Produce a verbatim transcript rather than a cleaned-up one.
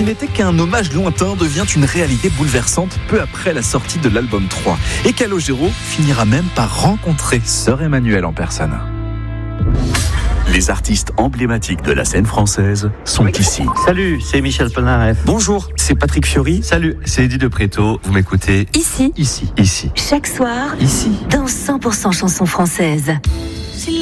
n'était qu'un hommage lointain devient une réalité bouleversante peu après la sortie de l'album trois. Et Calogero finira même par rencontrer Sœur Emmanuelle en personne. Les artistes emblématiques de la scène française sont ici. Salut, c'est Michel Polnareff. Bonjour, c'est Patrick Fiori. Salut, c'est Eddie de Préto. Vous m'écoutez Ici, ici, ici, chaque soir, ici. dans cent pour cent chansons françaises.